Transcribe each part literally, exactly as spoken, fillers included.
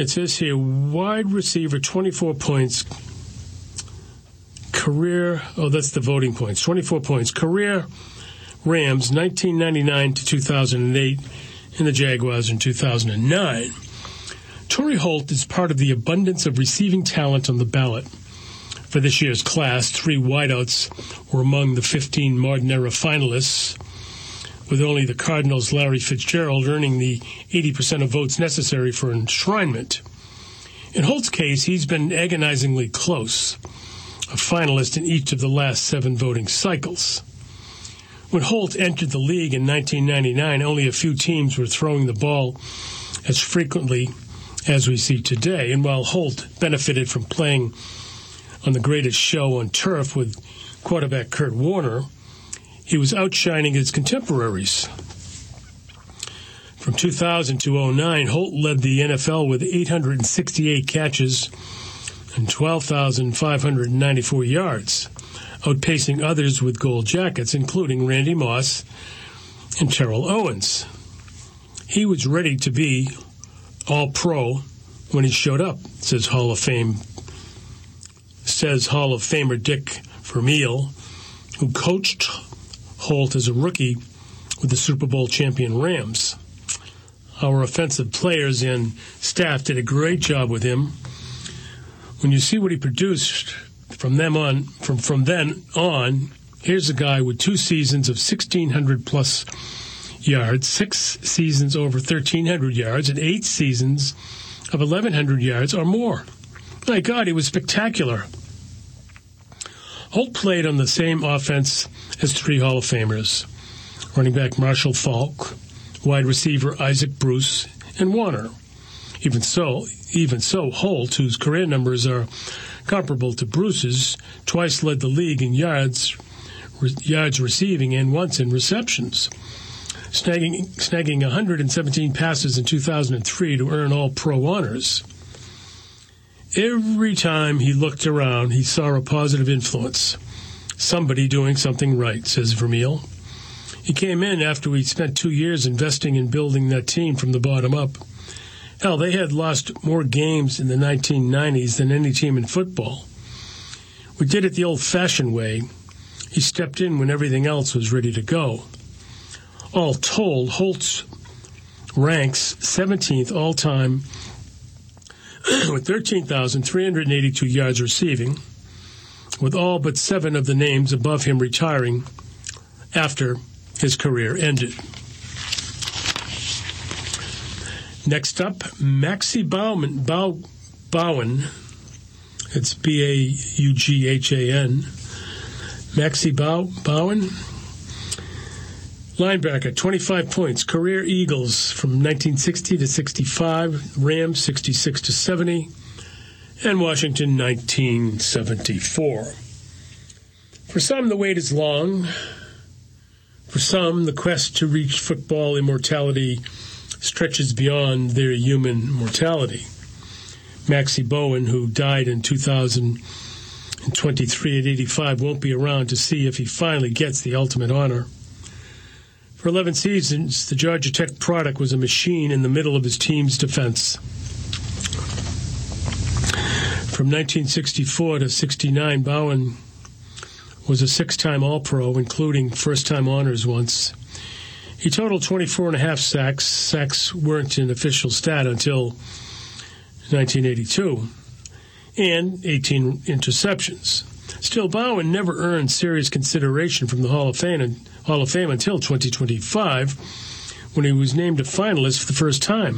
It says here, wide receiver, twenty-four points. Career, oh, that's the voting points, twenty-four points. Career Rams, nineteen ninety-nine to two thousand eight, and the Jaguars in two thousand nine. Torrey Holt is part of the abundance of receiving talent on the ballot. For this year's class, three wideouts were among the fifteen Martin-era finalists, with only the Cardinals' Larry Fitzgerald earning the eighty percent of votes necessary for enshrinement. In Holt's case, he's been agonizingly close, a finalist in each of the last seven voting cycles. When Holt entered the league in nineteen ninety-nine, only a few teams were throwing the ball as frequently as we see today. And while Holt benefited from playing on the greatest show on turf with quarterback Kurt Warner, he was outshining his contemporaries. From two thousand to oh nine, Holt led the N F L with eight hundred sixty-eight catches and twelve thousand five hundred ninety-four yards, outpacing others with gold jackets, including Randy Moss and Terrell Owens. He was ready to be All-Pro when he showed up, says Hall of Fame, says Hall of Famer Dick Vermeil, who coached Holt as a rookie with the Super Bowl champion Rams. Our offensive players and staff did a great job with him. When you see what he produced from them on, from, from then on, here's a guy with two seasons of sixteen hundred plus yards, six seasons over thirteen hundred yards, and eight seasons of eleven hundred yards or more. My God, he was spectacular. Holt played on the same offense as three Hall of Famers, running back Marshall Faulk, wide receiver Isaac Bruce, and Warner. Even so, even so, Holt, whose career numbers are comparable to Bruce's, twice led the league in yards, re- yards receiving and once in receptions, snagging, snagging one hundred seventeen passes in two thousand three to earn All-Pro honors. Every time he looked around, he saw a positive influence. Somebody doing something right, says Vermeil. He came in after we'd spent two years investing in building that team from the bottom up. Hell, they had lost more games in the nineteen nineties than any team in football. We did it the old-fashioned way. He stepped in when everything else was ready to go. All told, Holtz ranks seventeenth all-time with thirteen thousand three hundred eighty-two yards receiving, with all but seven of the names above him retiring after his career ended. Next up, Maxie Bauman, Bow, Bowen. It's B A U G H A N. Maxie Bow, Bowen. Linebacker, twenty-five points. Career Eagles from nineteen sixty to sixty-five. Rams, sixty-six to seventy. And Washington, nineteen seventy-four. For some, the wait is long. For some, the quest to reach football immortality stretches beyond their human mortality. Maxie Bowen, who died in two thousand twenty-three at eighty-five, won't be around to see if he finally gets the ultimate honor. For eleven seasons, the Georgia Tech product was a machine in the middle of his team's defense. From nineteen sixty-four to sixty-nine, Bowen was a six-time All-Pro, including first-time honors once. He totaled twenty-four and a half sacks. Sacks weren't an official stat until nineteen eighty-two. And eighteen interceptions. Still, Bowen never earned serious consideration from the Hall of Fame, Hall of Fame until twenty twenty-five, when he was named a finalist for the first time.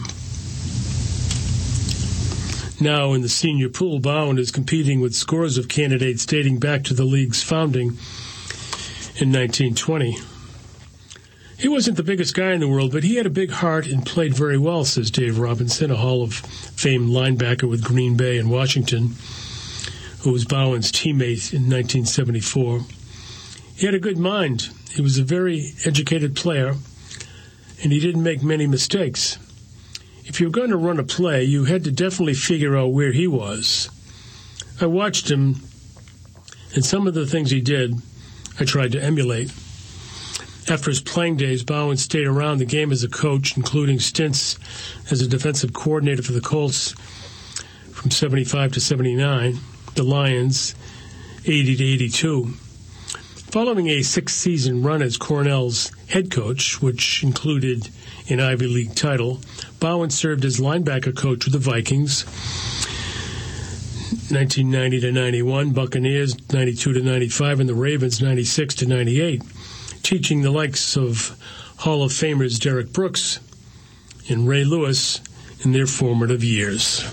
Now in the senior pool, Bowen is competing with scores of candidates dating back to the league's founding in nineteen twenty. He wasn't the biggest guy in the world, but he had a big heart and played very well, says Dave Robinson, a Hall of Fame linebacker with Green Bay and Washington, who was Bowen's teammate in nineteen seventy-four. He had a good mind. He was a very educated player, and he didn't make many mistakes. If you were going to run a play, you had to definitely figure out where he was. I watched him, and some of the things he did, I tried to emulate. After his playing days, Bowen stayed around the game as a coach, including stints as a defensive coordinator for the Colts from seventy-five to seventy-nine, the Lions eighty to eighty-two. Following a six-season run as Cornell's head coach, which included an Ivy League title, Bowen served as linebacker coach with the Vikings, nineteen ninety to ninety-one, Buccaneers ninety-two to ninety-five, and the Ravens ninety-six to ninety-eight, teaching the likes of Hall of Famers Derek Brooks and Ray Lewis in their formative years.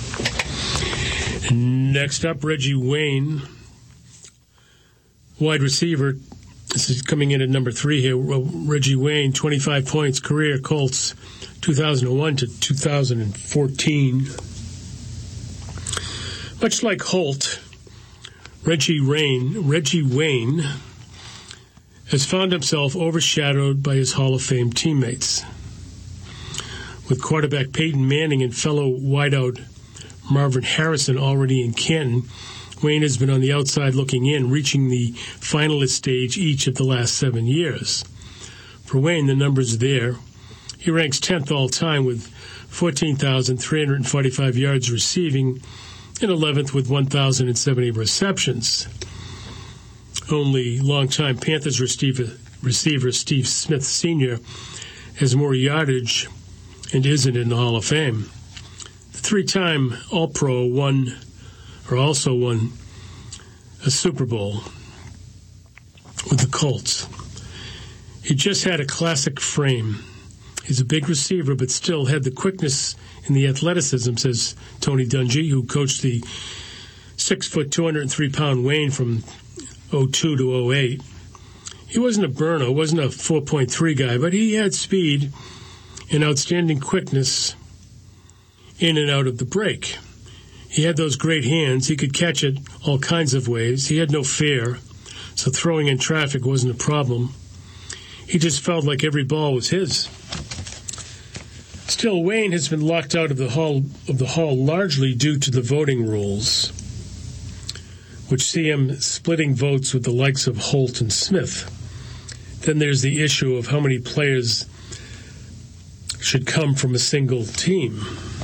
Next up, Reggie Wayne, wide receiver. This is coming in at number three here. Reggie Wayne, twenty-five points, career Colts, two thousand one to two thousand fourteen. Much like Holt, Reggie Wayne, Reggie Wayne has found himself overshadowed by his Hall of Fame teammates. With quarterback Peyton Manning and fellow wideout Marvin Harrison already in Canton, Wayne has been on the outside looking in, reaching the finalist stage each of the last seven years. For Wayne, the numbers are there. He ranks tenth all-time with fourteen thousand three hundred forty-five yards receiving and eleventh with one thousand seventy receptions. Only longtime Panthers receiver, receiver Steve Smith Senior has more yardage and isn't in the Hall of Fame. The three-time All-Pro won, or also won, a Super Bowl with the Colts. He just had a classic frame. He's a big receiver, but still had the quickness and the athleticism, says Tony Dungy, who coached the six foot, two hundred three pound Wayne from oh two to oh eight. He wasn't a burner, wasn't a four point three guy, but he had speed and outstanding quickness in and out of the break. He had those great hands. He could catch it all kinds of ways. He had no fear, so throwing in traffic wasn't a problem. He just felt like every ball was his. Still, Wayne has been locked out of the hall of the hall largely due to the voting rules, which see him splitting votes with the likes of Holt and Smith. Then there's the issue of how many players should come from a single team.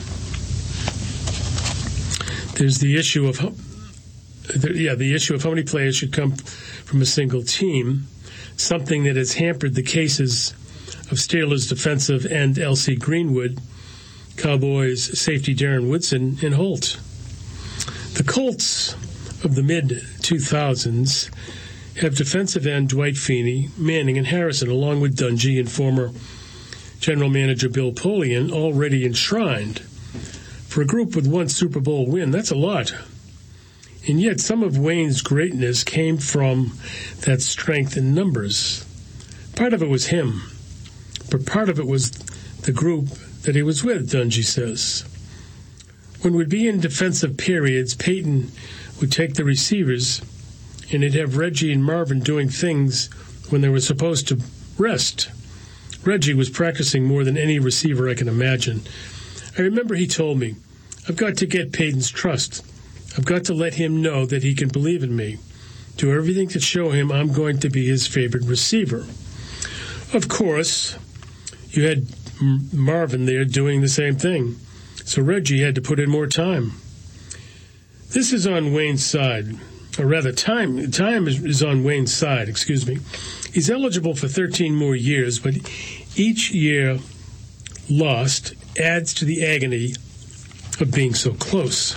There's the issue of how, yeah, the issue of how many players should come from a single team, something that has hampered the cases of Steelers defensive end L C Greenwood, Cowboys safety Darren Woodson, and Holt. The Colts of the mid two thousands have defensive end Dwight Feeney, Manning, and Harrison, along with Dungy and former general manager Bill Polian, already enshrined. For a group with one Super Bowl win, that's a lot. And yet some of Wayne's greatness came from that strength in numbers. Part of it was him, but part of it was the group that he was with, Dungy says. When we'd be in defensive periods, Peyton would take the receivers, and he'd have Reggie and Marvin doing things when they were supposed to rest. Reggie was practicing more than any receiver I can imagine. I remember he told me, I've got to get Peyton's trust. I've got to let him know that he can believe in me. Do everything to show him I'm going to be his favorite receiver. Of course, you had Marvin there doing the same thing, so Reggie had to put in more time. This is on Wayne's side, or rather, time time is, is on Wayne's side, excuse me. He's eligible for thirteen more years, but each year lost adds to the agony of being so close.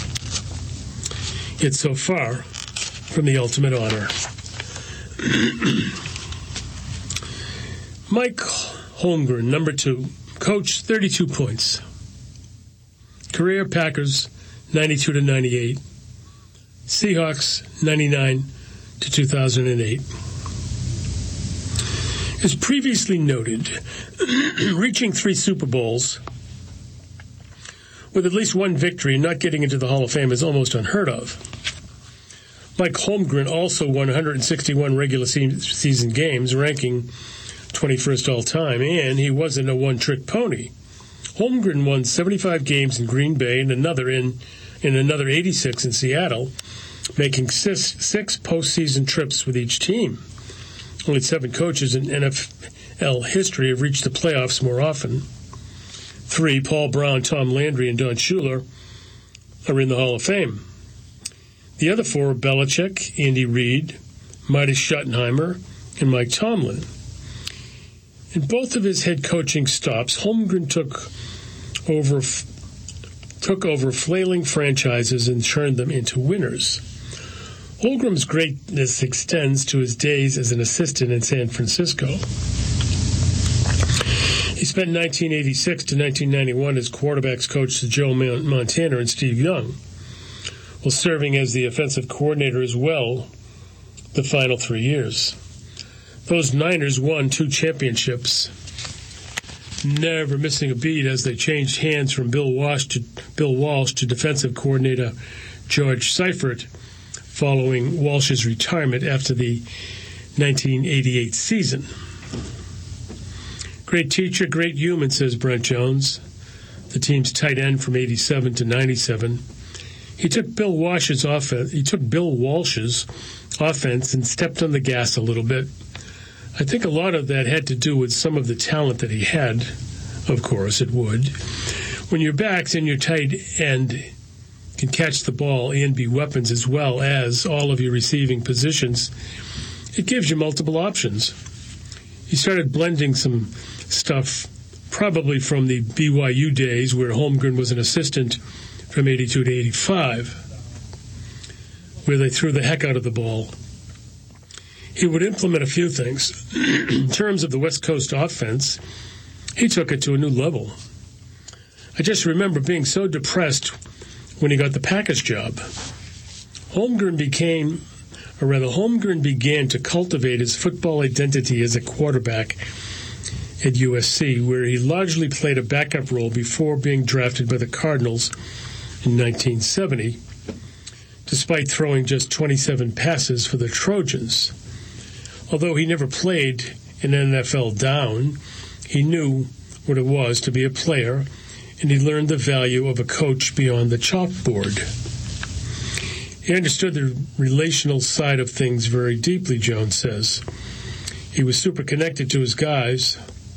Yet so far from the ultimate honor. Mike Holmgren, number two, coach, thirty-two points. Career Packers, ninety-two to ninety-eight. Seahawks, ninety-nine to two thousand eight. As previously noted, reaching three Super Bowls with at least one victory and not getting into the Hall of Fame is almost unheard of. Mike Holmgren also won one hundred sixty-one regular season games, ranking twenty-first all-time, and he wasn't a one-trick pony. Holmgren won seventy-five games in Green Bay and another in, in another eighty-six in Seattle, making six, six postseason trips with each team. Only seven coaches in N F L history have reached the playoffs more often. Three, Paul Brown, Tom Landry, and Don Shula, are in the Hall of Fame. The other four are Belichick, Andy Reid, Marty Schottenheimer, and Mike Tomlin. In both of his head coaching stops, Holmgren took over took over flailing franchises and turned them into winners. Holmgren's greatness extends to his days as an assistant in San Francisco. He spent nineteen eighty-six to nineteen ninety-one as quarterbacks coach to Joe Montana and Steve Young, while serving as the offensive coordinator as well the final three years. Those Niners won two championships, never missing a beat as they changed hands from Bill Walsh to Bill Walsh to defensive coordinator George Seifert following Walsh's retirement after the nineteen eighty-eight season. Great teacher, great human, says Brent Jones, the team's tight end from eighty-seven to ninety-seven. He took Bill Walsh's offense. He took Bill Walsh's offense and stepped on the gas a little bit. I think a lot of that had to do with some of the talent that he had. Of course, it would. When your backs and your tight end can catch the ball and be weapons as well as all of your receiving positions, it gives you multiple options. He started blending some stuff probably from the B Y U days where Holmgren was an assistant from eighty-two to eighty-five, where they threw the heck out of the ball. He would implement a few things. In terms of the West Coast offense, he took it to a new level. I just remember being so depressed when he got the Packers job. Holmgren became, or rather, Holmgren began to cultivate his football identity as a quarterback at U S C, where he largely played a backup role before being drafted by the Cardinals in nineteen seventy, despite throwing just twenty-seven passes for the Trojans. Although he never played an N F L down, he knew what it was to be a player, and he learned the value of a coach beyond the chalkboard. He understood the relational side of things very deeply, Jones says. He was super connected to his guys.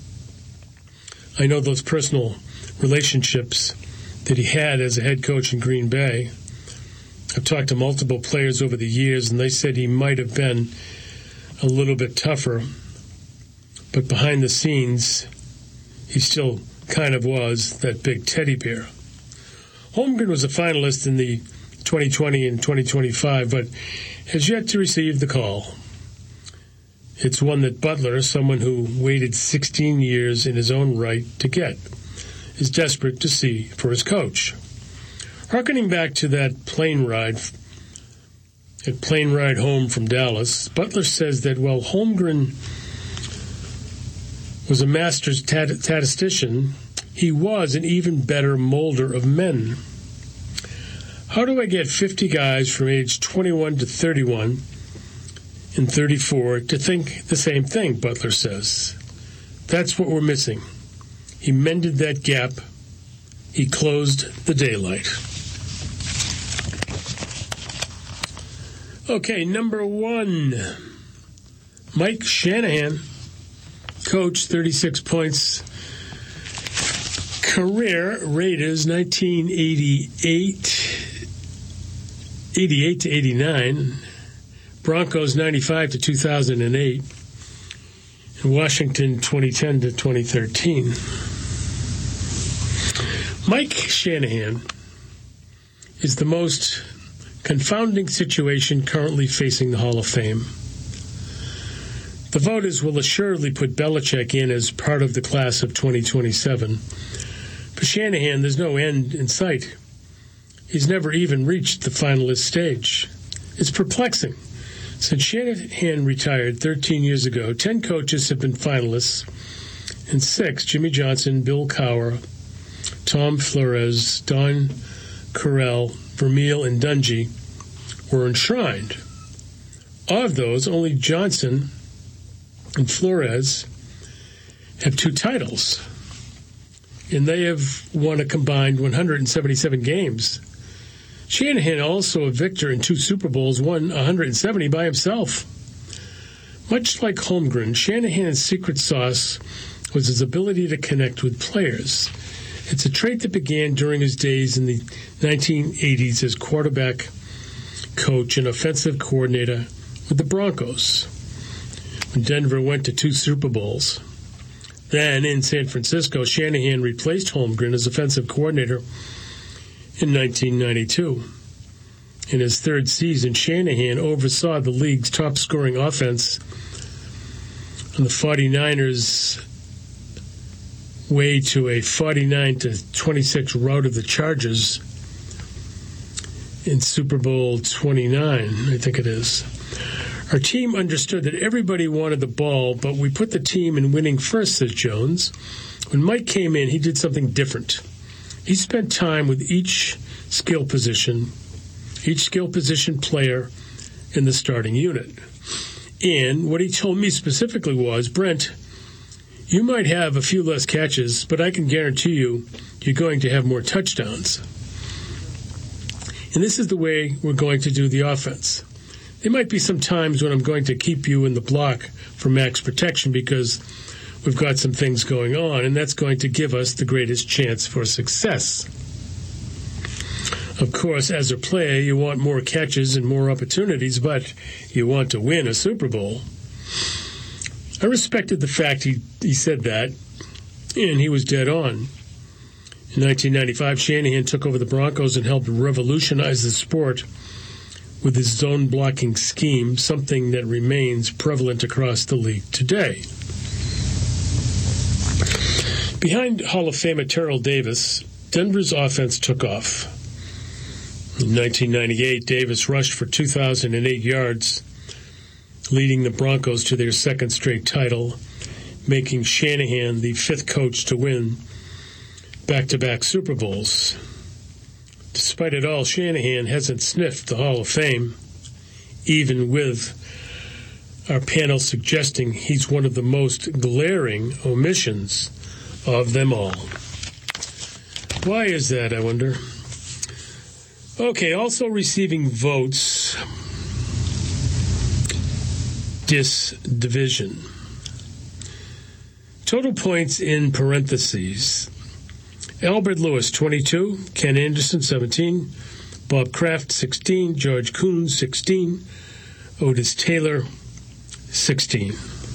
I know those personal relationships that he had as a head coach in Green Bay. I've talked to multiple players over the years, and they said he might have been a little bit tougher, but behind the scenes, he still kind of was that big teddy bear. Holmgren was a finalist in the twenty twenty and twenty twenty-five, but has yet to receive the call. It's one that Butler, someone who waited sixteen years in his own right to get, is desperate to see for his coach. Harkening back to that plane ride, at plane ride home from Dallas, Butler says that while Holmgren was a master tat- statistician, he was an even better molder of men. How do I get fifty guys from age twenty-one to thirty-one and thirty-four to think the same thing, Butler says. That's what we're missing. He mended that gap. He closed the daylight. Okay, number one, Mike Shanahan, coach, thirty-six points, career Raiders, nineteen eighty-eight, eighty-eight to eighty-nine, Broncos, ninety-five to two thousand eight, and Washington, twenty ten to twenty thirteen. Mike Shanahan is the most confounding situation currently facing the Hall of Fame. The voters will assuredly put Belichick in as part of the class of twenty twenty-seven. For Shanahan, there's no end in sight. He's never even reached the finalist stage. It's perplexing. Since Shanahan retired thirteen years ago, ten coaches have been finalists, and six, Jimmy Johnson, Bill Cowher, Tom Flores, Don Carell, Vermeil, and Dungy, were enshrined. Of those, only Johnson and Flores have two titles, and they have won a combined one hundred seventy-seven games. Shanahan, also a victor in two Super Bowls, won one hundred seventy by himself. Much like Holmgren, Shanahan's secret sauce was his ability to connect with players. It's a trait that began during his days in the nineteen eighties as quarterback coach and offensive coordinator with the Broncos, when Denver went to two Super Bowls. Then, in San Francisco, Shanahan replaced Holmgren as offensive coordinator in nineteen ninety-two. In his third season, Shanahan oversaw the league's top-scoring offense on the 49ers' way to a forty-nine to twenty-six rout of the Chargers in Super Bowl twenty-nine, I think it is. Our team understood that everybody wanted the ball, but we put the team in winning first, says Jones. When Mike came in, he did something different. He spent time with each skill position, each skill position player in the starting unit. And what he told me specifically was, Brent, you might have a few less catches, but I can guarantee you you're going to have more touchdowns. And this is the way we're going to do the offense. There might be some times when I'm going to keep you in the block for max protection because we've got some things going on, and that's going to give us the greatest chance for success. Of course, as a player, you want more catches and more opportunities, but you want to win a Super Bowl. I respected the fact he, he said that, and he was dead on. In nineteen ninety-five, Shanahan took over the Broncos and helped revolutionize the sport with his zone-blocking scheme, something that remains prevalent across the league today. Behind Hall of Famer Terrell Davis, Denver's offense took off. In nineteen ninety-eight, Davis rushed for two thousand eight yards, leading the Broncos to their second straight title, making Shanahan the fifth coach to win back-to-back Super Bowls. Despite it all, Shanahan hasn't sniffed the Hall of Fame, even with our panel suggesting he's one of the most glaring omissions of them all. Why is that, I wonder? Okay, also receiving votes, Dis Division. Total points in parentheses. Albert Lewis, twenty-two. Ken Anderson, seventeen. Bob Kraft, sixteen. George Kuhn, sixteen. Otis Taylor, sixteen.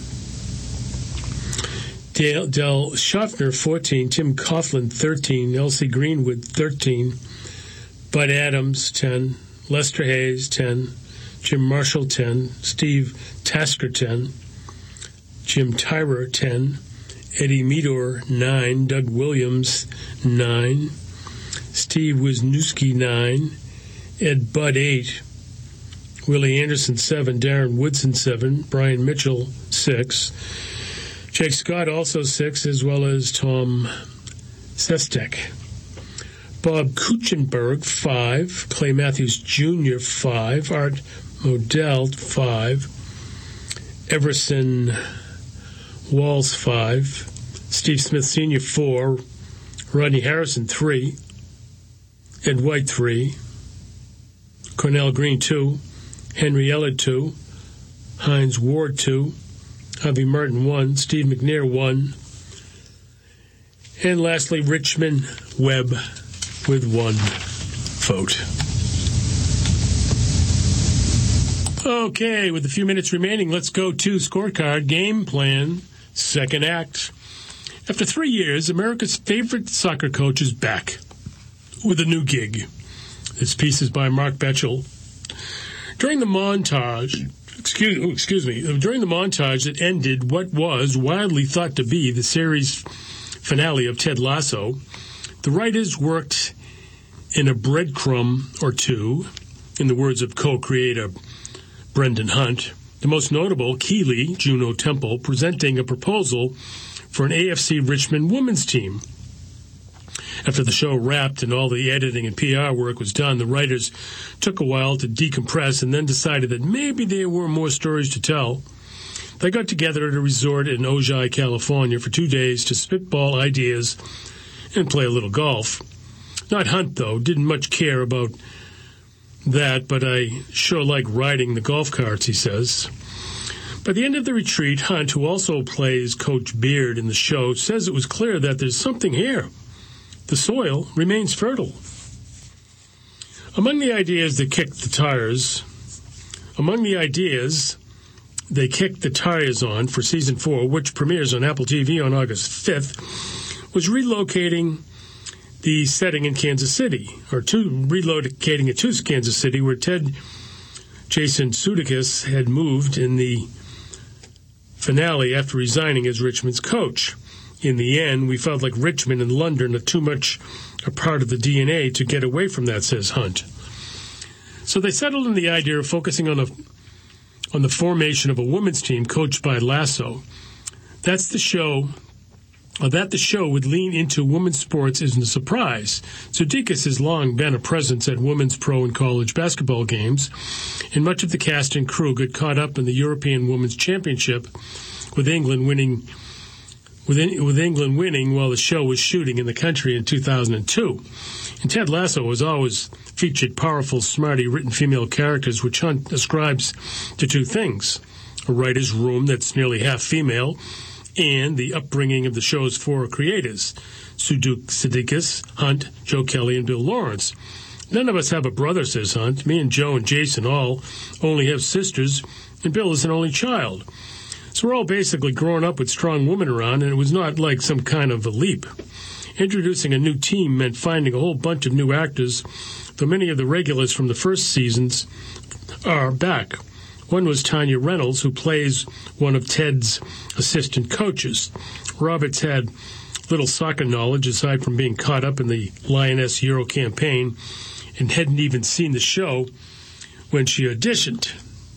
Dale, Del Schaffner, fourteen. Tim Coughlin, thirteen. Elsie Greenwood, thirteen. Bud Adams, ten. Lester Hayes, ten. Jim Marshall, ten. Steve Tasker, ten. Jim Tyrer, ten. Eddie Meador, nine. Doug Williams, nine. Steve Wisniewski, nine. Ed Budd, eight. Willie Anderson, seven. Darren Woodson, seven. Brian Mitchell, six. Jake Scott, also six, as well as Tom Sestek. Bob Kuchenberg, five. Clay Matthews Junior, five. Art Modell, five. Everson Walls, five. Steve Smith Senior, four. Rodney Harrison, three. Ed White, three. Cornell Green, two. Henry Ellard, two. Heinz Ward, two. Harvey Martin, one. Steve McNair, one. And lastly, Richmond Webb with one vote. Okay, with a few minutes remaining, let's go to Scorecard Game Plan, second act. After three years, America's favorite soccer coach is back with a new gig. This piece is by Mark Betchel. During the montage, excuse, oh, excuse me, during the montage that ended what was widely thought to be the series finale of Ted Lasso, the writers worked in a breadcrumb or two, in the words of co-creator Brendan Hunt. The most notable, Keeley, Juno Temple, presenting a proposal for an A F C Richmond women's team. After the show wrapped and all the editing and P R work was done, the writers took a while to decompress and then decided that maybe there were more stories to tell. They got together at a resort in Ojai, California for two days to spitball ideas and play a little golf. Not Hunt, though, didn't much care about that, but I sure like riding the golf carts, he says. By the end of the retreat, Hunt, who also plays Coach Beard in the show, says it was clear that there's something here. The soil remains fertile. Among the ideas that kicked the tires, among the ideas they kicked the tires on for season four, which premieres on Apple T V on August fifth, was relocating the setting in Kansas City, or to relocating it to Kansas City, where Ted Jason Sudeikis had moved in the finale after resigning as Richmond's coach. In the end, we felt like Richmond and London are too much a part of the D N A to get away from that, says Hunt. So they settled on the idea of focusing on a on the formation of a women's team coached by Lasso. That's the show. Uh, that the show would lean into women's sports isn't a surprise. Sudeikis has long been a presence at women's pro and college basketball games, and much of the cast and crew got caught up in the European Women's Championship, with England winning. With, in, with England winning while the show was shooting in the country in two thousand two. And Ted Lasso has always featured powerful, smartly written female characters, which Hunt ascribes to two things: a writer's room that's nearly half female, and the upbringing of the show's four creators, Sudeikis, Hunt, Joe Kelly, and Bill Lawrence. None of us have a brother, says Hunt. Me and Joe and Jason all only have sisters, and Bill is an only child. So we're all basically growing up with strong women around, and it was not like some kind of a leap. Introducing a new team meant finding a whole bunch of new actors, though many of the regulars from the first seasons are back. One was Tanya Reynolds, who plays one of Ted's assistant coaches. Roberts had little soccer knowledge aside from being caught up in the Lioness Euro campaign and hadn't even seen the show when she auditioned.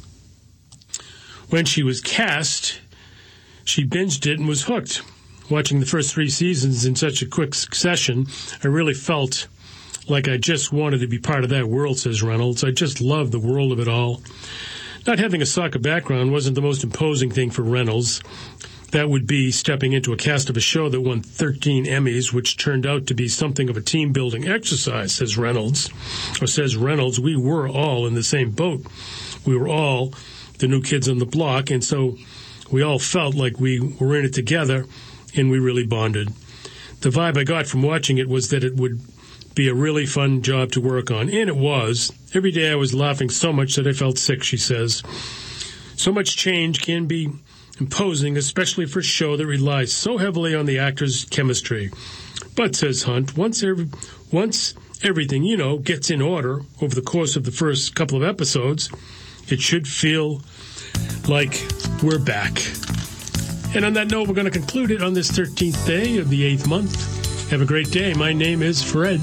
When she was cast, she binged it and was hooked. Watching the first three seasons in such a quick succession, I really felt like I just wanted to be part of that world, says Reynolds. I just loved the world of it all. Not having a soccer background wasn't the most imposing thing for Reynolds. That would be stepping into a cast of a show that won thirteen Emmys, which turned out to be something of a team-building exercise, says Reynolds. Or says Reynolds, we were all in the same boat. We were all the new kids on the block, and so we all felt like we were in it together, and we really bonded. The vibe I got from watching it was that it would be a really fun job to work on, and it was. Every day I was laughing so much that I felt sick, she says. So much change can be imposing, especially for a show that relies so heavily on the actors' chemistry. But, says Hunt, once every, once everything, you know, gets in order over the course of the first couple of episodes, it should feel like we're back. And on that note, we're going to conclude it on this thirteenth day of the eighth month. Have a great day. My name is Fred.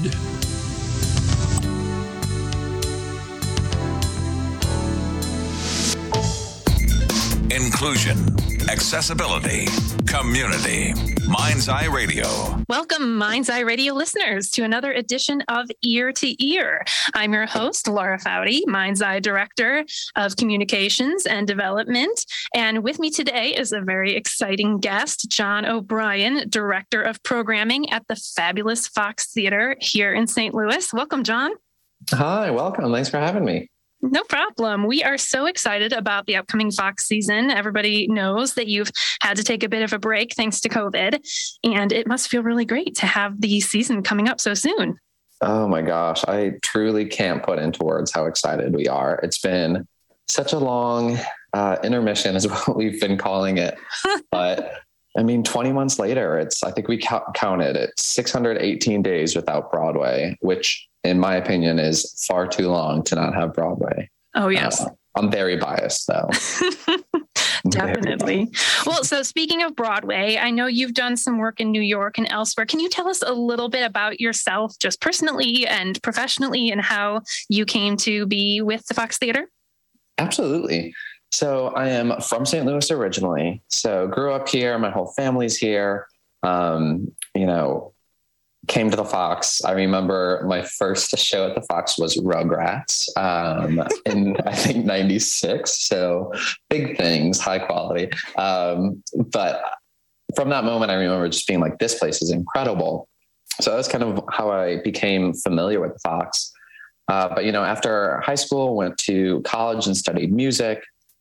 Inclusion, accessibility, community. Mind's Eye Radio. Welcome, Mind's Eye Radio listeners, to another edition of Ear to Ear. I'm your host, Laura Foudy, Mind's Eye Director of Communications and Development. And with me today is a very exciting guest, John O'Brien, Director of Programming at the fabulous Fox Theater here in Saint Louis. Welcome, John. Hi, welcome. Thanks for having me. No problem. We are so excited about the upcoming Fox season. Everybody knows that you've had to take a bit of a break thanks to COVID, and it must feel really great to have the season coming up so soon. Oh my gosh, I truly can't put into words how excited we are. It's been such a long uh, intermission is what we've been calling it. But I mean, twenty months later, it's, I think we ca- counted it six hundred eighteen days without Broadway, which in my opinion is far too long to not have Broadway. Oh, yes. Uh, I'm very biased though. Definitely. Well, so speaking of Broadway, I know you've done some work in New York and elsewhere. Can you tell us a little bit about yourself, just personally and professionally, and how you came to be with the Fox Theater? Absolutely. So I am from Saint Louis originally. So grew up here. My whole family's here. Um, you know, came to the Fox. I remember my first show at the Fox was Rugrats um, in, I think, ninety-six. So big things, high quality. Um, but from that moment, I remember just being like, this place is incredible. So that's kind of how I became familiar with the Fox. Uh, but, you know, after high school, went to college and studied music.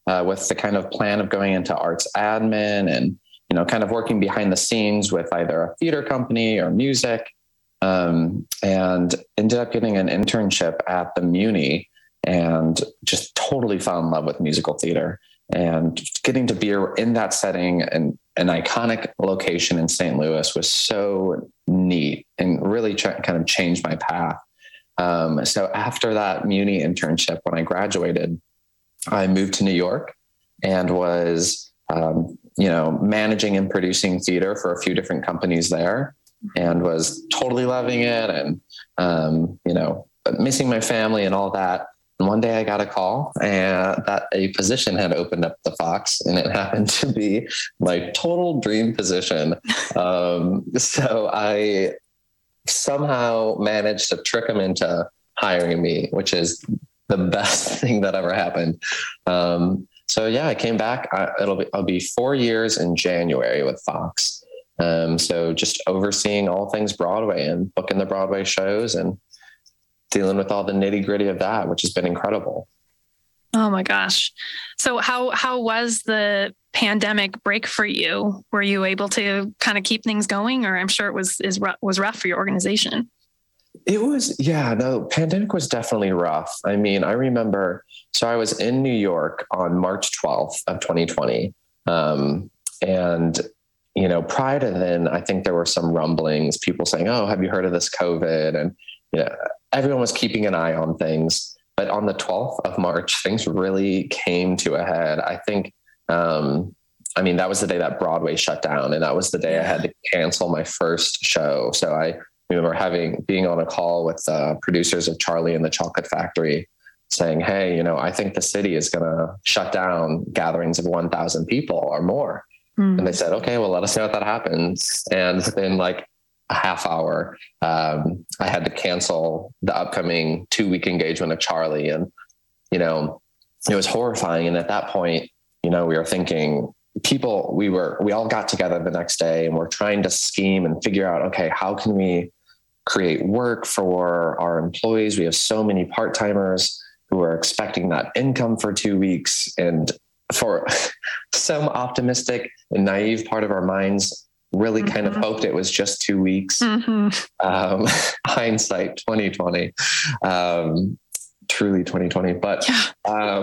uh, with the kind of plan of going into arts admin and, you know, kind of working behind the scenes with either a theater company or music, um, and ended up getting an internship at the Muni and just totally fell in love with musical theater. And getting to be in that setting and an iconic location in Saint Louis was so neat and really ch- kind of changed my path. Um, so after that Muni internship, when I graduated, I moved to New York and was, um, you know, managing and producing theater for a few different companies there, and was totally loving it and, um, you know, missing my family and all that. And one day I got a call and that a position had opened up at the Fox, and it happened to be my total dream position. Um, so I somehow managed to trick them into hiring me, which is the best thing that ever happened. Um, so yeah, I came back. I, it'll be, I'll be four years in January with Fox. Um, so just overseeing all things Broadway and booking the Broadway shows and dealing with all the nitty gritty of that, which has been incredible. Oh my gosh. So how, how was the pandemic break for you? Were you able to kind of keep things going, or I'm sure it was, is, was rough for your organization? It was, yeah, no, pandemic was definitely rough. I mean, I remember, so I was in New York on March twelfth of twenty twenty. Um, and, you know, prior to then, I think there were some rumblings, people saying, oh, have you heard of this COVID? And, you know, everyone was keeping an eye on things, but on the twelfth of March, things really came to a head. I think, um, I mean, that was the day that Broadway shut down, and that was the day I had to cancel my first show. So I remember having, being on a call with the producers of Charlie and the Chocolate Factory saying, hey, you know, I think the city is going to shut down gatherings of one thousand people or more. Mm. And they said, okay, well, let us know if that happens. And within like a half hour, um, I had to cancel the upcoming two week engagement of Charlie. And, you know, it was horrifying. And at that point, you know, we were thinking people, we were, we all got together the next day and we're trying to scheme and figure out, okay, how can we create work for our employees? We have so many part-timers who are expecting that income for two weeks. And for some optimistic and naive part of our minds, really mm-hmm. kind of hoped it was just two weeks. Mm-hmm. Um, hindsight twenty twenty, um, truly twenty twenty, but, yeah. um,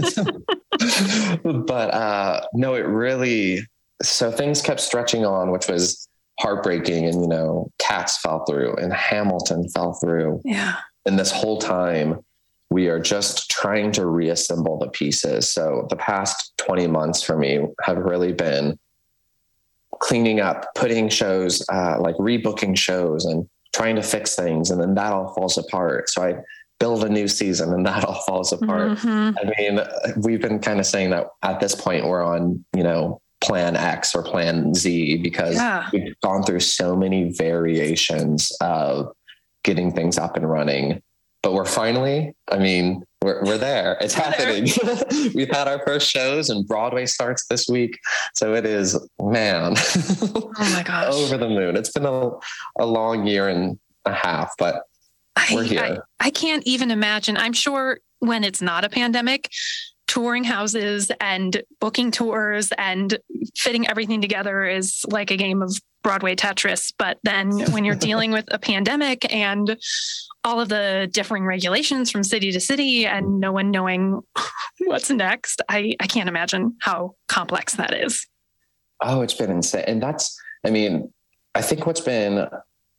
but, uh, no, it really, so things kept stretching on, which was heartbreaking. And, you know, Cats fell through and Hamilton fell through. Yeah. And this whole time we are just trying to reassemble the pieces. So the past twenty months for me have really been cleaning up, putting shows, uh, like rebooking shows and trying to fix things. And then that all falls apart. So I build a new season and that all falls apart. Mm-hmm. I mean, we've been kind of saying that at this point we're on, you know, plan X or plan Z because yeah. we've gone through so many variations of getting things up and running, but we're finally, I mean, we're, we're there. It's happening. We've had our first shows and Broadway starts this week. So it is, man, oh my gosh, over the moon. It's been a, a long year and a half, but we're here. I, I, I can't even imagine. I'm sure when it's not a pandemic, touring houses and booking tours and fitting everything together is like a game of Broadway Tetris. But then when you're dealing with a pandemic and all of the differing regulations from city to city and no one knowing what's next, I, I can't imagine how complex that is. Oh, it's been insane. And that's, I mean, I think what's been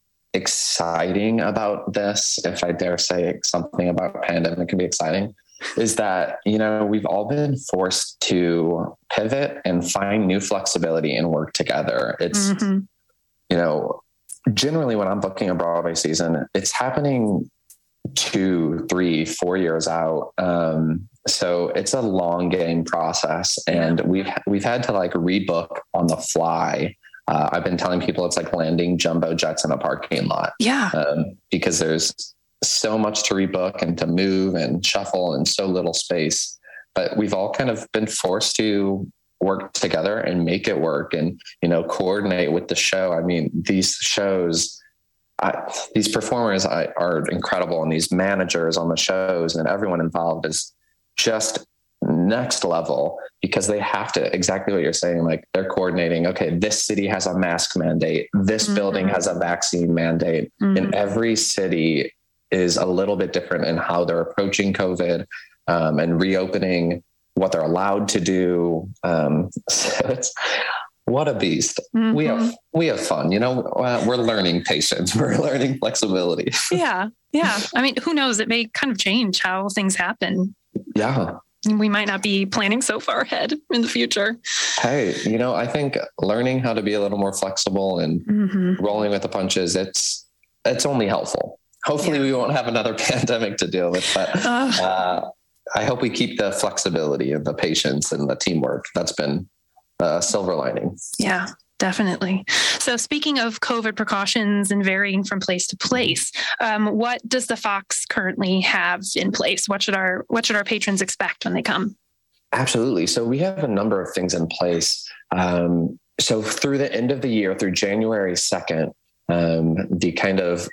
exciting about this, if I dare say something about pandemic can be exciting, is that, you know, we've all been forced to pivot and find new flexibility and work together. It's, mm-hmm. you know, generally when I'm booking a Broadway season, it's happening two, three, four years out. Um, so it's a long game process and we've, we've had to like rebook on the fly. Uh, I've been telling people it's like landing jumbo jets in a parking lot. Yeah. Um, because there's so much to rebook and to move and shuffle and so little space, but we've all kind of been forced to work together and make it work and, you know, coordinate with the show. I mean, these shows, I, these performers I, are incredible, and these managers on the shows and everyone involved is just next level because they have to, exactly what you're saying, like they're coordinating, okay, this city has a mask mandate. This mm-hmm. building has a vaccine mandate. Mm-hmm. And every city is a little bit different in how they're approaching COVID um, and reopening, what they're allowed to do. Um, so it's, what a beast. Mm-hmm. We have, we have fun, you know, uh, we're learning patience. We're learning flexibility. Yeah. Yeah. I mean, who knows? It may kind of change how things happen. Yeah. We might not be planning so far ahead in the future. Hey, you know, I think learning how to be a little more flexible and mm-hmm. rolling with the punches, it's, it's only helpful. Hopefully yeah. we won't have another pandemic to deal with, but uh, I hope we keep the flexibility and the patience and the teamwork. That's been a silver lining. Yeah. Definitely. So speaking of COVID precautions and varying from place to place, um, what does the Fox currently have in place? What should our what should our patrons expect when they come? Absolutely. So we have a number of things in place. Um, so through the end of the year, through January second, um, the kind of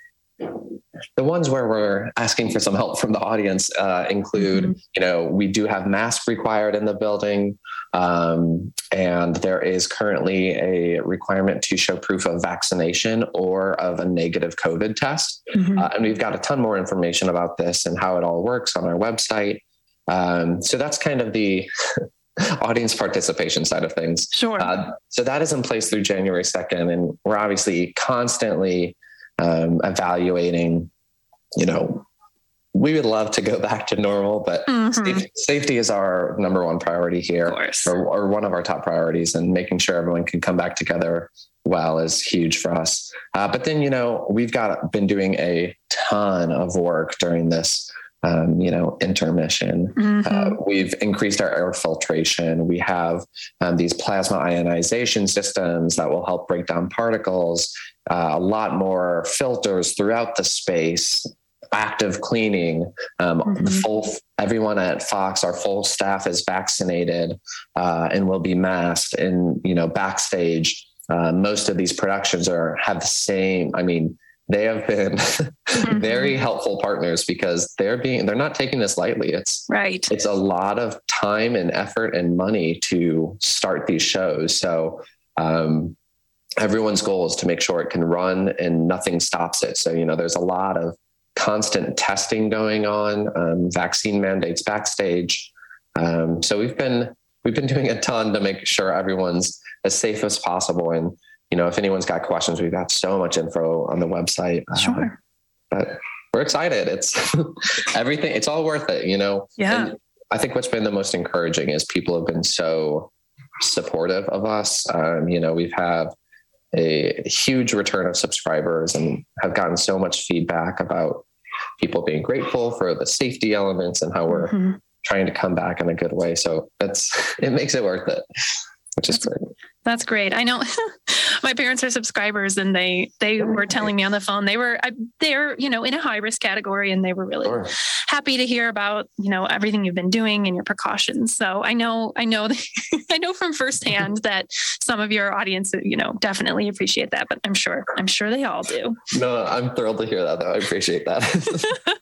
the ones where we're asking for some help from the audience uh, include, mm-hmm. you know, we do have masks required in the building. Um, and there is currently a requirement to show proof of vaccination or of a negative COVID test. Mm-hmm. Uh, and we've got a ton more information about this and how it all works on our website. Um, so that's kind of the audience participation side of things. Sure. Uh, so that is in place through January second. And we're obviously constantly um, evaluating, you know, we would love to go back to normal, but mm-hmm. safety, safety is our number one priority here, or, or one of our top priorities, and making sure everyone can come back together well is huge for us. Uh, but then, you know, we've got been doing a ton of work during this, um, you know, intermission. Mm-hmm. Uh, we've increased our air filtration. We have um, these plasma ionization systems that will help break down particles, uh, a lot more filters throughout the space, active cleaning, um, mm-hmm. the full, everyone at Fox, our full staff is vaccinated, uh, and will be masked. And, you know, backstage, uh, most of these productions are, have the same, I mean, they have been mm-hmm. very helpful partners because they're being, they're not taking this lightly. It's right. It's a lot of time and effort and money to start these shows. So, um, everyone's goal is to make sure it can run and nothing stops it. So, you know, there's a lot of constant testing going on, um, vaccine mandates backstage. Um, so we've been, we've been doing a ton to make sure everyone's as safe as possible. And, you know, if anyone's got questions, we've got so much info on the website. Sure. Uh, but we're excited. It's everything. It's all worth it, you know? Yeah. And I think what's been the most encouraging is people have been so supportive of us. Um, you know, we've had a huge return of subscribers and have gotten so much feedback about people being grateful for the safety elements and how we're mm-hmm. trying to come back in a good way. So that's, it makes it worth it, which is great. That's great. I know my parents are subscribers and they, they were telling me on the phone, they were, they're, you know, in a high risk category, and they were really sure. happy to hear about, you know, everything you've been doing and your precautions. So I know, I know, that, I know from firsthand that some of your audience, you know, definitely appreciate that, but I'm sure, I'm sure they all do. No, I'm thrilled to hear that though. I appreciate that.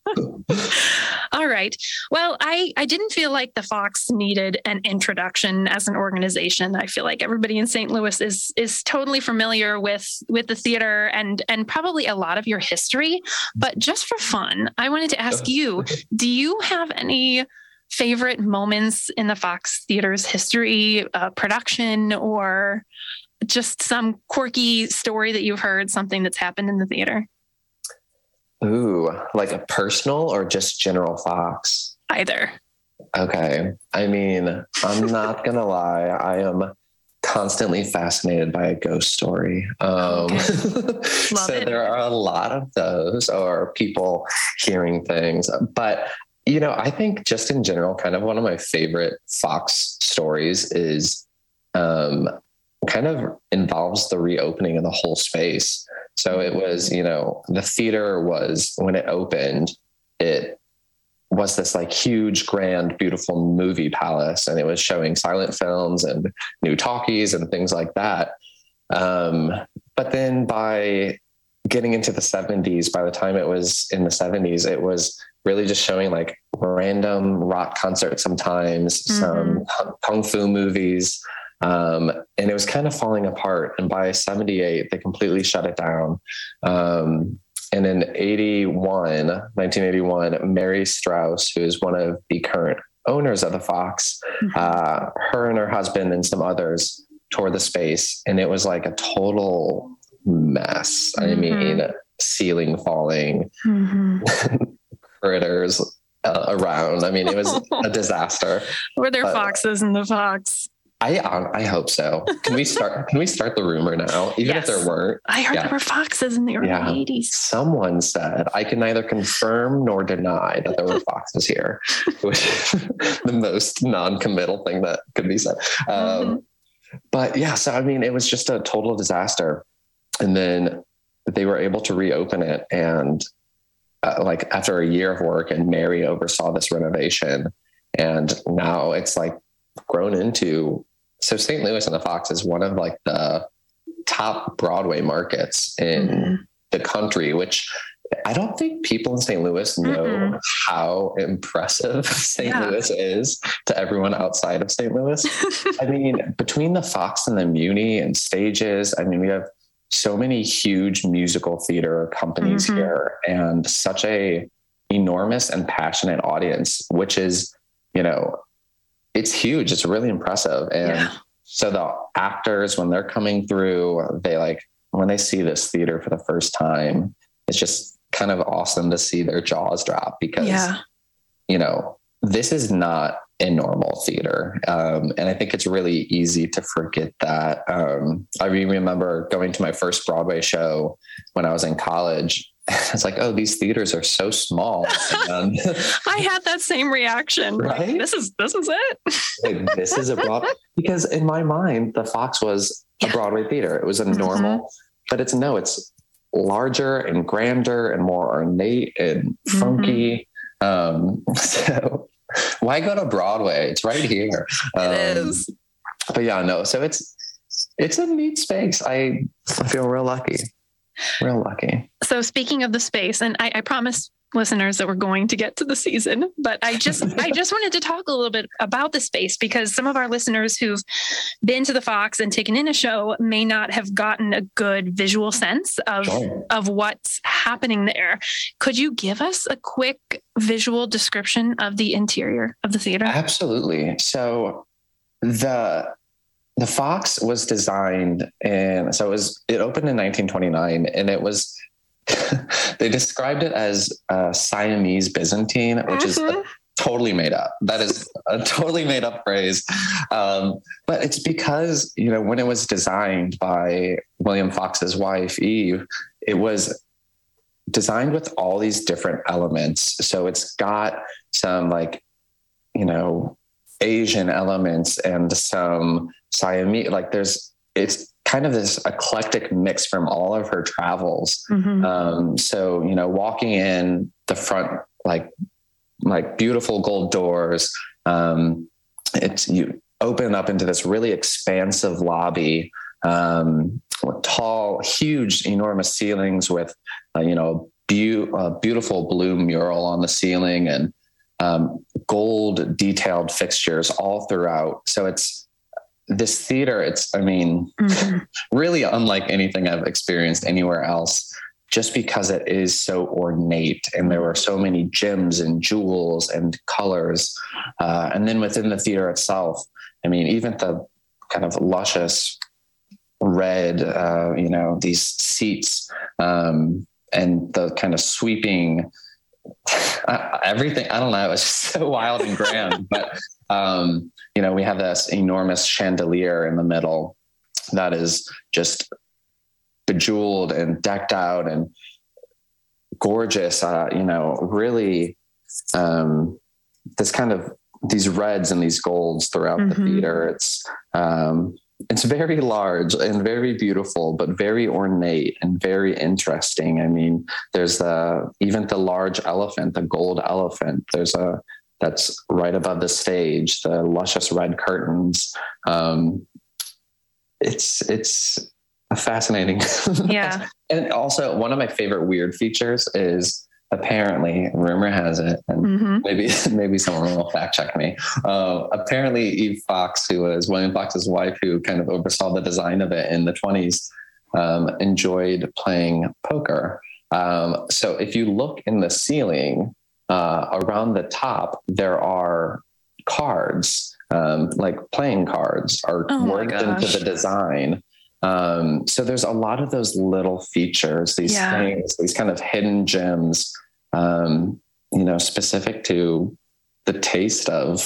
All right. Well, I, I didn't feel like the Fox needed an introduction as an organization. I feel like everybody in Saint Louis is is totally familiar with with the theater and and probably a lot of your history. But just for fun, I wanted to ask you, do you have any favorite moments in the Fox Theater's history, uh, production, or just some quirky story that you've heard, something that's happened in the theater? Ooh, like a personal or just general Fox? Either. Okay. I mean, I'm not going to lie. I am constantly fascinated by a ghost story. Um, okay. so it. There are a lot of those, or people hearing things. But, you know, I think just in general, kind of one of my favorite Fox stories is um, kind of involves the reopening of the whole space. So it was, you know, the theater was, when it opened, it was this like huge, grand, beautiful movie palace. And it was showing silent films and new talkies and things like that. Um, but then by getting into the seventies, by the time it was in the seventies, it was really just showing like random rock concerts sometimes, Mm-hmm. some kung fu movies. Um, and it was kind of falling apart. And by seventy-eight, they completely shut it down. Um, and in eighty-one, nineteen eighty-one, Mary Strauss, who is one of the current owners of the Fox, Mm-hmm. uh, her and her husband and some others toured the space. And it was like a total mess. I Mhm. mean, ceiling falling, Mm-hmm. critters uh, around. I mean, it was a disaster. Were there Uh, foxes in the Fox? I um, I hope so. Can we start? Can we start the rumor now? Even Yes. if there weren't, I heard yeah. there were foxes in the early Yeah. eighties. someone said I can neither confirm nor deny that there were foxes here, which is the most non-committal thing that could be said. Um, Mm-hmm. But yeah, so I mean, it was just a total disaster, and then they were able to reopen it, and uh, like after a year of work, and Mary oversaw this renovation, and now it's like grown into. So Saint Louis and the Fox is one of like the top Broadway markets in Mhm. the country, which I don't think people in Saint Louis know Mm-mm. how impressive Saint Yeah. Louis is to everyone outside of Saint Louis. I mean, between the Fox and the Muni and stages, I mean, we have so many huge musical theater companies Mhm. here, and such a enormous and passionate audience, which is, you know, it's huge. It's really impressive. And Yeah. so the actors, when they're coming through, they like, when they see this theater for the first time, it's just kind of awesome to see their jaws drop because, Yeah. you know, this is not a normal theater. Um, and I think it's really easy to forget that. Um, I remember going to my first Broadway show when I was in college. It's like, oh, these theaters are so small. And I had that same reaction. Like, Right? this is this is it. like, this is a broad, because in my mind, the Fox was a Yeah. Broadway theater. It was a normal, but it's no, it's larger and grander and more ornate and funky. Um, so why go to Broadway? It's right here. Um, It is. But yeah, no. So it's it's a neat space. I, I feel real lucky. Real lucky. So speaking of the space, and I, I promise listeners that we're going to get to the season, but I just I just wanted to talk a little bit about the space because some of our listeners who've been to the Fox and taken in a show may not have gotten a good visual sense of Sure. of what's happening there. Could you give us a quick visual description of the interior of the theater? Absolutely. So the the Fox was designed, and so it was it opened in nineteen twenty-nine, and it was they described it as uh, Siamese Byzantine, which is Mhm. totally made up. That is a totally made up phrase. Um, but it's because, you know, when it was designed by William Fox's wife, Eve, it was designed with all these different elements. So it's got some like, you know, Asian elements and some Siamese, like there's, it's kind of this eclectic mix from all of her travels. Mhm. Um, so, you know, walking in the front, like, like beautiful gold doors, um, it's, you open up into this really expansive lobby, um, with tall, huge, enormous ceilings with, uh, you know, be- a beautiful blue mural on the ceiling and, um, gold detailed fixtures all throughout. So it's this theater. It's, I mean, Mhm. really unlike anything I've experienced anywhere else, just because it is so ornate and there were so many gems and jewels and colors. Uh, and then within the theater itself, I mean, even the kind of luscious red, uh, you know, these seats, um, and the kind of sweeping uh, everything. I don't know. It's just so wild and grand, but, um, you know, we have this enormous chandelier in the middle that is just bejeweled and decked out and gorgeous, uh, you know, really, um, this kind of these reds and these golds throughout the Mhm. theater. It's, um, it's very large and very beautiful, but very ornate and very interesting. I mean, there's the, even the large elephant, the gold elephant, there's a, that's right above the stage, the luscious red curtains. Um, it's, it's a fascinating. Yeah. And also one of my favorite weird features is, apparently, rumor has it, and mm-hmm. maybe maybe someone will fact check me. Uh, apparently, Eve Fox, who was William Fox's wife, who kind of oversaw the design of it in the twenties, um, enjoyed playing poker. Um, so if you look in the ceiling uh, around the top, there are cards, um, like playing cards, are oh worked into the design. Um, so there's a lot of those little features, these yeah. things, these kind of hidden gems, um, you know, specific to the taste of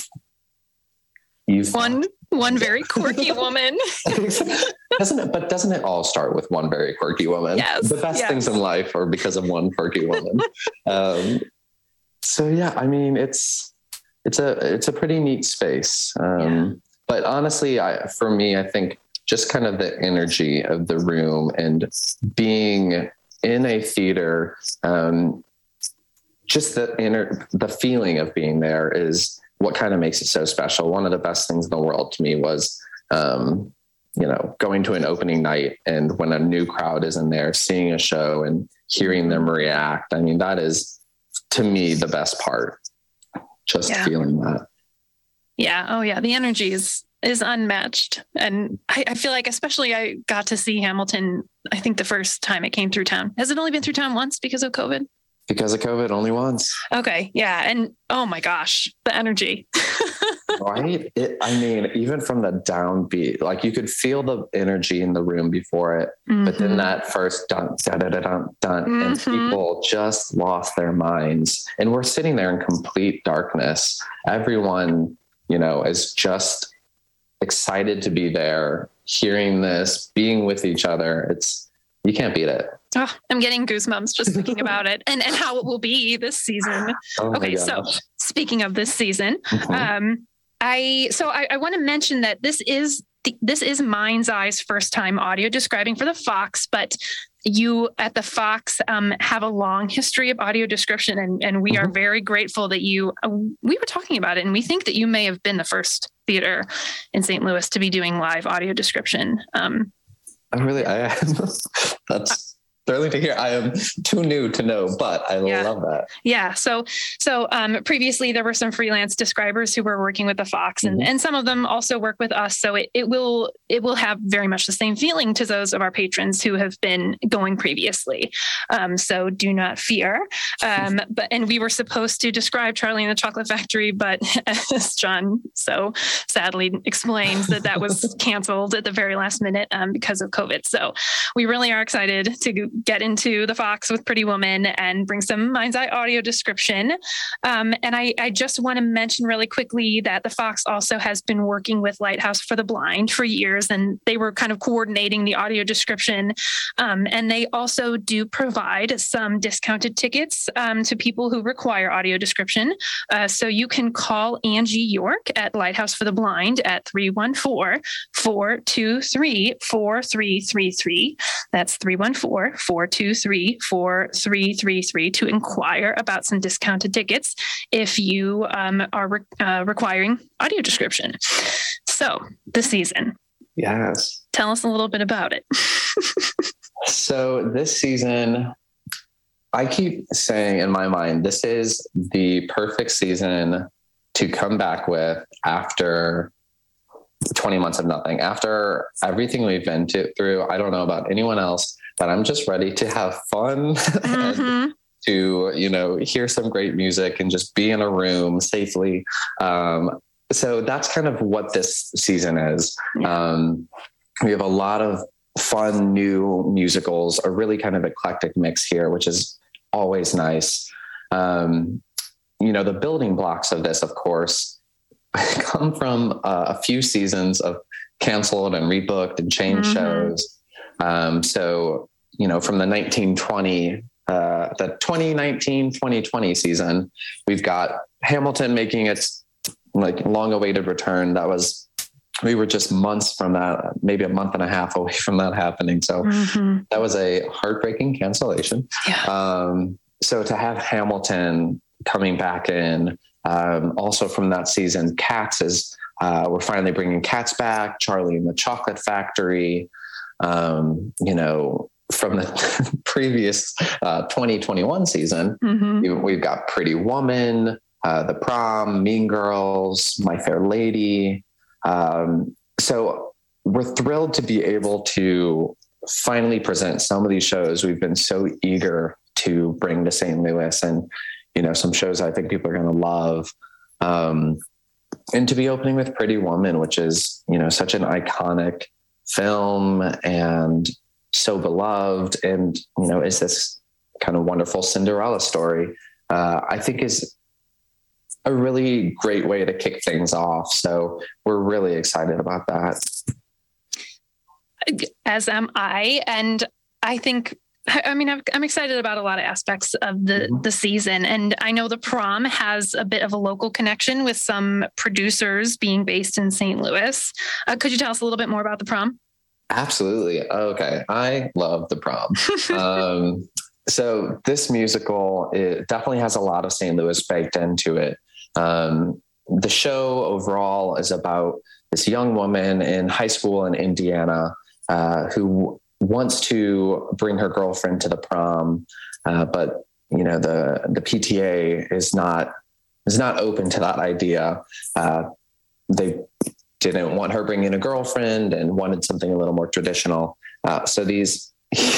you've one, one very quirky woman. Doesn't it, but doesn't it all start with one very quirky woman? Yes. The best yes. things in life are because of one quirky woman. um, so yeah, I mean, it's, it's a, it's a pretty neat space. Um, yeah. But honestly, I, for me, I think, just kind of the energy of the room and being in a theater, um, just the inner, the feeling of being there is what kind of makes it so special. One of the best things in the world to me was, um, you know, going to an opening night and when a new crowd is in there, seeing a show and hearing them react. I mean, that is to me the best part, just yeah. feeling that. Yeah. Oh yeah. The energy is, is unmatched. And I, I feel like, especially I got to see Hamilton, I think the first time it came through town. Has it only been through town once because of COVID? Because of COVID, only once. Okay. Yeah. And oh my gosh, the energy. Right? It, I mean, even from the downbeat, like you could feel the energy in the room before it, mm-hmm. but then that first dun, dun, dun, dun, dun, mm-hmm. and people just lost their minds. And we're sitting there in complete darkness. Everyone, you know, is just excited to be there, hearing this, being with each other. It's, you can't beat it. Oh, I'm getting goosebumps just thinking about it and, and how it will be this season. Oh okay. So speaking of this season, mm-hmm. um, I, so I, I want to mention that this is, the, this is Mind's Eye's first time audio describing for the Fox, but you at the Fox um, have a long history of audio description, and, and we mm-hmm. are very grateful that you, uh, we were talking about it, and we think that you may have been the first theater in Saint Louis to be doing live audio description. Um, I really, I am. That's thrilling to hear. I am too new to know, but I yeah. love that. Yeah. So, so um, previously there were some freelance describers who were working with the Fox, and, mm-hmm. and some of them also work with us. So it, it will, it will have very much the same feeling to those of our patrons who have been going previously. Um, so do not fear. Um, but, and we were supposed to describe Charlie and the Chocolate Factory, but as John so sadly explains that that was canceled at the very last minute um, because of COVID. So we really are excited to get into the Fox with Pretty Woman and bring some Mind's Eye audio description. Um, and I, I just want to mention really quickly that the Fox also has been working with Lighthouse for the Blind for years, and they were kind of coordinating the audio description. Um, and they also do provide some discounted tickets um, to people who require audio description. Uh, so you can call Angie York at Lighthouse for the Blind at three one four, four two three, four three three three. That's three one four, four two three, four three three three to inquire about some discounted tickets if you um, are re- uh, requiring audio description. So the season. Yes. Tell us a little bit about it. So this season, I keep saying in my mind, this is the perfect season to come back with after twenty months of nothing. After everything we've been to, through, I don't know about anyone else, but I'm just ready to have fun mm-hmm. and to, you know, hear some great music and just be in a room safely. Um, so that's kind of what this season is. Yeah. Um, we have a lot of fun new musicals, a really kind of eclectic mix here, which is always nice. Um, you know, the building blocks of this, of course, come from uh, a few seasons of canceled and rebooked and changed mm-hmm. shows. Um, so, you know, from the nineteen twenty, uh, the twenty nineteen, twenty twenty season, we've got Hamilton making its like long awaited return. That was, we were just months from that, maybe a month and a half away from that happening. So mm-hmm. that was a heartbreaking cancellation. Yeah. Um, so to have Hamilton coming back in, um, also from that season, Cats is, uh, we're finally bringing Cats back, Charlie and the Chocolate Factory, um, you know, from the previous uh, twenty twenty-one season. Mm-hmm. We, we've got Pretty Woman, uh, The Prom, Mean Girls, My Fair Lady. Um, so we're thrilled to be able to finally present some of these shows we've been so eager to bring to Saint Louis, and, you know, some shows I think people are going to love. Um, and to be opening with Pretty Woman, which is, you know, such an iconic film and so beloved, and, you know, is this kind of wonderful Cinderella story, uh, I think is a really great way to kick things off. So we're really excited about that. As am I. And I think, I mean, I'm, I'm excited about a lot of aspects of the, mm-hmm. the season. And I know The Prom has a bit of a local connection with some producers being based in Saint Louis. Uh, could you tell us a little bit more about The Prom? Absolutely. Okay. I love The Prom. um, so this musical, it definitely has a lot of Saint Louis baked into it. Um, the show overall is about this young woman in high school in Indiana uh, who wants to bring her girlfriend to the prom, uh, but you know the the P T A is not is not open to that idea. Uh, they didn't want her bringing a girlfriend and wanted something a little more traditional. Uh, so these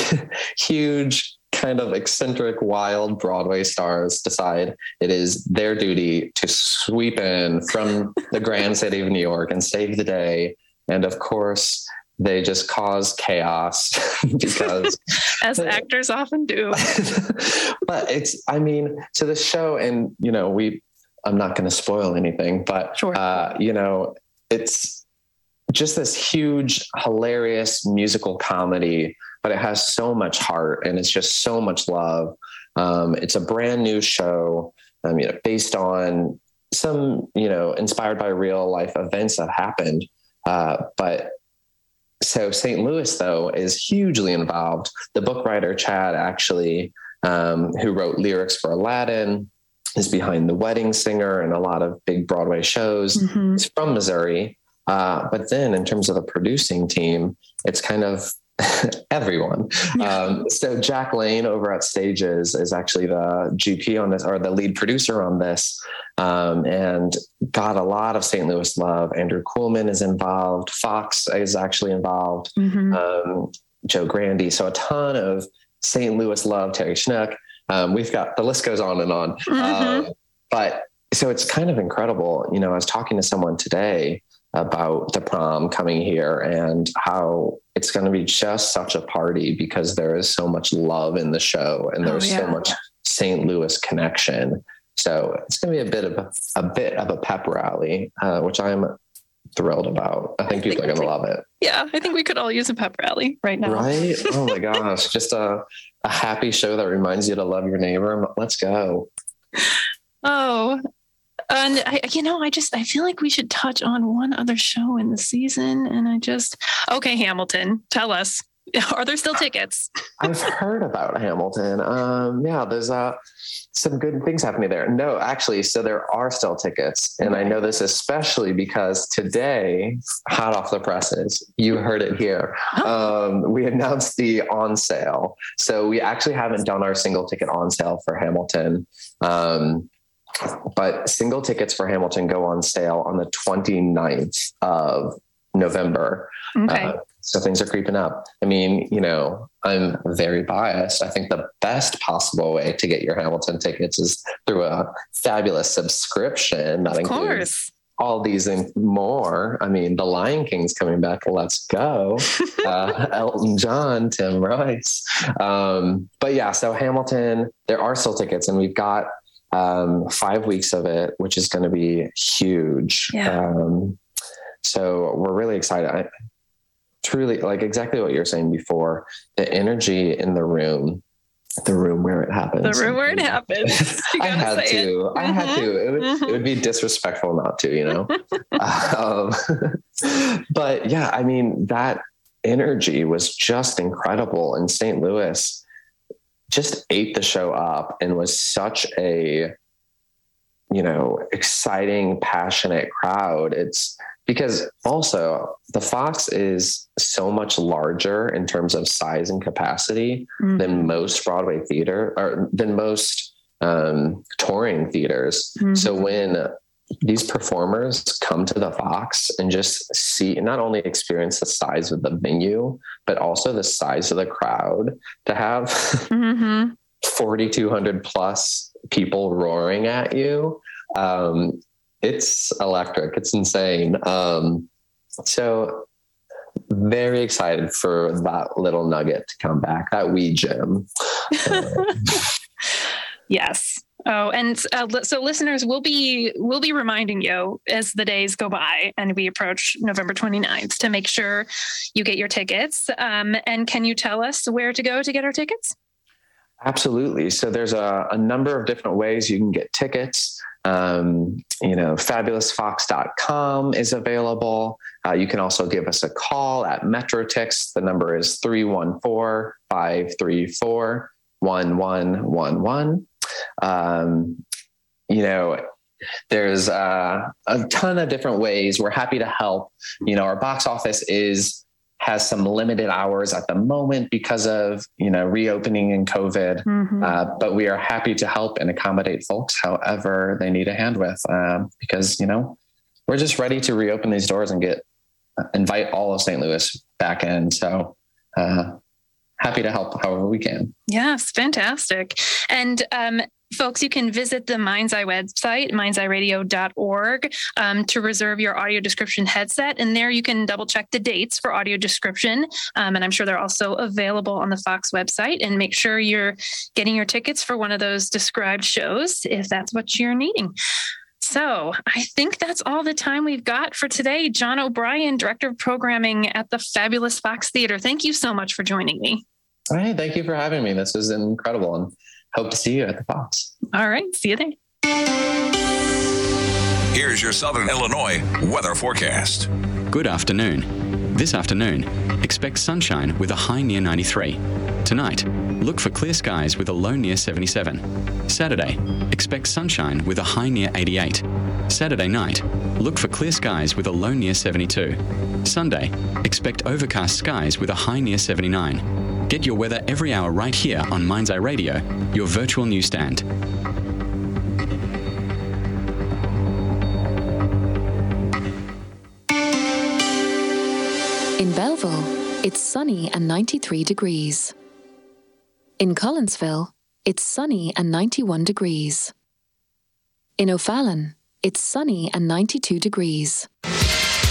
huge, kind of eccentric, wild Broadway stars decide it is their duty to sweep in from the grand city of New York and save the day. And of course, they just cause chaos because as actors often do. But it's, I mean, so the show, and, you know, we, I'm not going to spoil anything, but, sure. uh, you know, it's just this huge, hilarious musical comedy, but it has so much heart and it's just so much love. Um, it's a brand new show, um, you know, based on some, you know, inspired by real life events that happened. Uh, but so Saint Louis, though, is hugely involved. The book writer, Chad, actually, um, who wrote lyrics for Aladdin, is behind The Wedding Singer and a lot of big Broadway shows. Mm-hmm. He's from Missouri. Uh, but then in terms of the producing team, it's kind of everyone. Yeah. Um, so Jack Lane over at Stages is actually the G P on this, or the lead producer on this, um, and got a lot of Saint Louis love. Andrew Kuhlman is involved. Fox is actually involved. Mm-hmm. Um, Joe Grandy. So a ton of Saint Louis love. Terry Schnook. Um, we've got, the list goes on and on. Mm-hmm. Um, but so it's kind of incredible. You know, I was talking to someone today about The Prom coming here and how it's going to be just such a party because there is so much love in the show and there's oh, yeah. so much Saint Louis connection. So it's going to be a bit of a, a bit of a pep rally, uh, which I'm thrilled about. I think I people think, are going to love it. Yeah. I think we could all use a pep rally right now. Right. Oh my gosh. Just a, a happy show that reminds you to love your neighbor. Let's go. Oh, and I, you know, I just, I feel like we should touch on one other show in the season. And I just, okay, Hamilton, tell us, are there still tickets? I've heard about Hamilton. Um, yeah, there's uh, some good things happening there. No, actually, so there are still tickets. And I know this especially because today, hot off the presses, you heard it here. Um, we announced the on sale. So we actually haven't done our single ticket on sale for Hamilton. Um, But single tickets for Hamilton go on sale on the twenty-ninth of November. Okay. Uh, so things are creeping up. I mean, you know, I'm very biased. I think the best possible way to get your Hamilton tickets is through a fabulous subscription that of includes course. all these and more. I mean, The Lion King's coming back. Let's go. uh, Elton John, Tim Rice. Um, but yeah, so Hamilton, there are still tickets and we've got um five weeks of it, which is going to be huge. Yeah. Um so we're really excited. I truly like exactly what you were saying before, the energy in the room the room where it happens the room where it happens I had to it. I had mm-hmm. to it would, mm-hmm. it would be disrespectful not to, you know. um, but yeah, I mean, that energy was just incredible, and Saint Louis just ate the show up and was such a, you know, exciting, passionate crowd. It's because also the Fox is so much larger in terms of size and capacity mm-hmm. than most Broadway theater or than most um, touring theaters. Mm-hmm. So when these performers come to the Fox and just see, not only experience the size of the venue, but also the size of the crowd, to have mm-hmm. forty-two hundred plus people roaring at you. Um, it's electric. It's insane. Um, so very excited for that little nugget to come back, that wee gem. Uh, yes. Oh, and uh, so listeners, we'll be we'll be reminding you as the days go by and we approach November twenty-ninth to make sure you get your tickets. Um, and can you tell us where to go to get our tickets? Absolutely. So there's a, a number of different ways you can get tickets. Um, you know, fabulous fox dot com is available. Uh, you can also give us a call at MetroTix. The number is three one four, five three four, one one one one. Um, you know, there's uh, a ton of different ways. We're happy to help. You know, our box office is has some limited hours at the moment because of, you know, reopening and COVID, mm-hmm. uh, but we are happy to help and accommodate folks however they need a hand with, um, because, you know, we're just ready to reopen these doors and get, invite all of Saint Louis back in. So, uh, happy to help however we can. Yes, fantastic. And um, folks, you can visit the Mind's Eye website, minds eye radio dot org, um, to reserve your audio description headset. And there you can double check the dates for audio description. Um, and I'm sure they're also available on the Fox website. And make sure you're getting your tickets for one of those described shows if that's what you're needing. So I think that's all the time we've got for today. John O'Brien, Director of Programming at the Fabulous Fox Theater. Thank you so much for joining me. All right. Thank you for having me. This was incredible, and hope to see you at the Fox. All right. See you there. Here's your Southern Illinois weather forecast. Good afternoon. This afternoon, expect sunshine with a high near ninety-three. Tonight, look for clear skies with a low near seventy-seven. Saturday, expect sunshine with a high near eighty-eight. Saturday night, look for clear skies with a low near seventy-two. Sunday, expect overcast skies with a high near seventy-nine. Get your weather every hour right here on Mind's Eye Radio, your virtual newsstand. In Belleville, it's sunny and ninety-three degrees. In Collinsville, it's sunny and ninety-one degrees. In O'Fallon, it's sunny and ninety-two degrees.